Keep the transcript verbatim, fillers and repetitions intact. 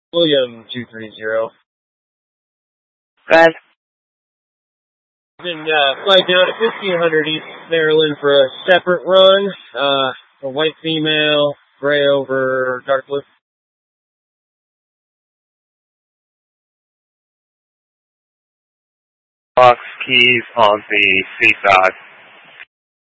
William two three zero. Red. Been uh, flight down at fifteen hundred East Maryland for a separate run. Uh, a white female, gray over dark blue. Box keys on the C side.